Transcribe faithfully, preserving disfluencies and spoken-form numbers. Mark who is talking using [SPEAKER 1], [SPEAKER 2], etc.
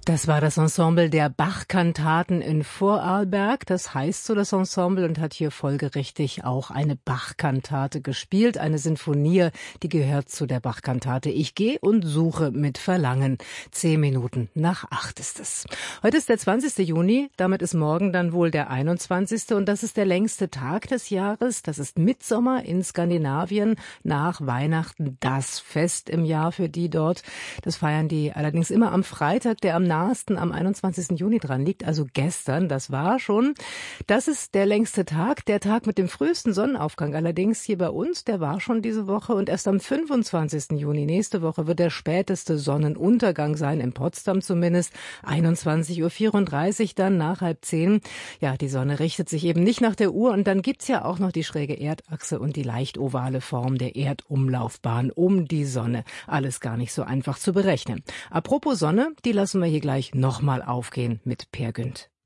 [SPEAKER 1] Das war das Ensemble der Bach-Kantaten in Vorarlberg. Das heißt so das Ensemble und hat hier folgerichtig auch eine Bach-Kantate gespielt. Eine Sinfonie, die gehört zu der Bach-Kantate Ich gehe und suche mit Verlangen. Zehn Minuten nach acht ist es. Heute ist der zwanzigste Juni, damit ist morgen dann wohl der einundzwanzigste und das ist der längste Tag des Jahres. Das ist Mittsommer in Skandinavien, nach Weihnachten das Fest im Jahr für die dort. Das feiern die allerdings immer am Freitag, der am nahesten am einundzwanzigsten Juni dran liegt, also gestern, das war schon. Das ist der längste Tag, der Tag mit dem frühesten Sonnenaufgang allerdings hier bei uns, der war schon diese Woche und erst am fünfundzwanzigsten Juni, nächste Woche, wird der späteste Sonnenuntergang sein, in Potsdam zumindest, einundzwanzig Uhr vierunddreißig dann nach halb zehn. Ja, die Sonne richtet sich eben nicht nach der Uhr und dann gibt's ja auch noch die schräge Erdachse und die leicht ovale Form der Erdumlaufbahn um die Sonne. Alles gar nicht so einfach zu berechnen. Apropos Sonne, die lassen wir hier gleich nochmal aufgehen mit Peer Gynt.